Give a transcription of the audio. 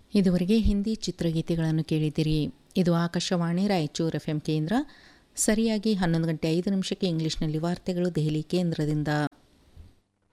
ಇದುವರೆಗೆ ಹಿಂದಿ ಚಿತ್ರಗೀತೆಗಳನ್ನು ಕೇಳಿದಿರಿ. ಇದು ಆಕಾಶವಾಣಿ ರಾಯಚೂರು ಎಫ್ಎಂ ಕೇಂದ್ರ. ಸರಿಯಾಗಿ 11 ಗಂಟೆ 5 ನಿಮಿಷಕ್ಕೆ ಇಂಗ್ಲಿಷ್ನಲ್ಲಿ ವಾರ್ತೆಗಳು ದೆಹಲಿ ಕೇಂದ್ರದಿಂದ.